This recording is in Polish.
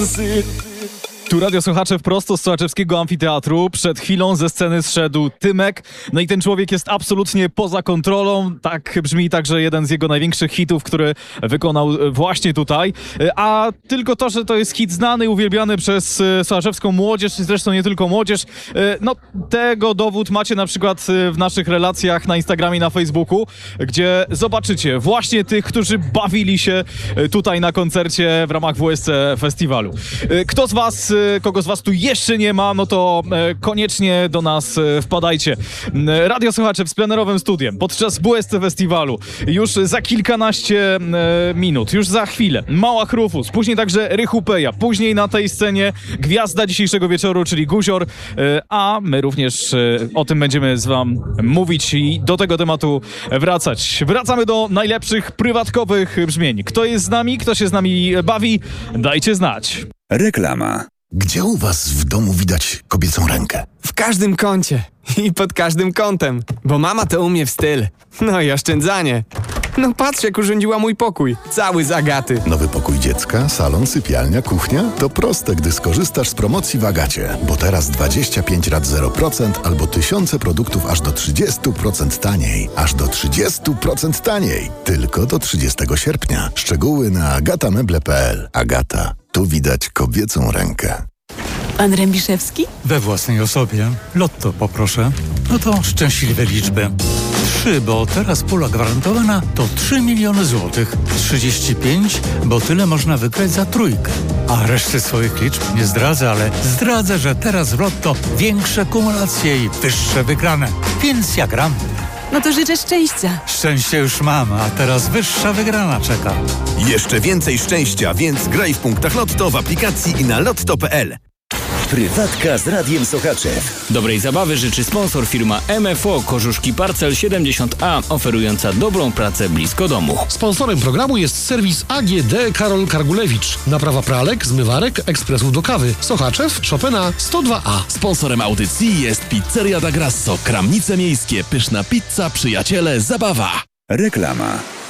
Tu Radio Słuchacze prosto z Sochaczewskiego Amfiteatru. Przed chwilą ze sceny zszedł Tymek. No i ten człowiek jest absolutnie poza kontrolą. Tak brzmi także jeden z jego największych hitów, który wykonał właśnie tutaj. A tylko to, że to jest hit znany i uwielbiany przez sochaczewską młodzież, zresztą nie tylko młodzież, no tego dowód macie na przykład w naszych relacjach na Instagramie, na Facebooku, gdzie zobaczycie właśnie tych, którzy bawili się tutaj na koncercie w ramach WSC Festiwalu. Kogo z was tu jeszcze nie ma, no to koniecznie do nas wpadajcie. Radio Słuchacze z plenerowym studiem podczas WSC Festiwalu. Już za kilkanaście minut, już za chwilę. Małach Rufus, później także Rychu Peja, później na tej scenie gwiazda dzisiejszego wieczoru, czyli Guzior, a my również o tym będziemy z wam mówić i do tego tematu wracać. Wracamy do najlepszych prywatkowych brzmień. Kto jest z nami, kto się z nami bawi, dajcie znać. Reklama. Gdzie u was w domu widać kobiecą rękę? W każdym kącie i pod każdym kątem, bo mama to umie w styl. No i oszczędzanie. No patrz, jak urządziła mój pokój, cały z Agaty. Nowy pokój dziecka, salon, sypialnia, kuchnia? To proste, gdy skorzystasz z promocji w Agacie. Bo teraz 25 rat 0% albo tysiące produktów aż do 30% taniej. Aż do 30% taniej. Tylko do 30 sierpnia. Szczegóły na agatameble.pl. Agata. Tu widać kobiecą rękę. Pan Rębiszewski? We własnej osobie. Lotto poproszę. No to szczęśliwe liczby. 3, bo teraz pula gwarantowana to 3 miliony złotych. 35, bo tyle można wygrać za trójkę. A reszty swoich liczb nie zdradzę, ale zdradzę, że teraz w Lotto większe kumulacje i wyższe wygrane. Więc ja gram. No to życzę szczęścia. Szczęście już mam, a teraz wyższa wygrana czeka. Jeszcze więcej szczęścia, więc graj w punktach Lotto w aplikacji i na lotto.pl. Prywatka z Radiem Sochaczew. Dobrej zabawy życzy sponsor firma MFO Kożuszki Parcel 70A, oferująca dobrą pracę blisko domu. Sponsorem programu jest serwis AGD Karol Kargulewicz. Naprawa pralek, zmywarek, ekspresów do kawy. Sochaczew, Chopina 102A. Sponsorem audycji jest Pizzeria da Grasso, Kramnice Miejskie, pyszna pizza, przyjaciele, zabawa. Reklama.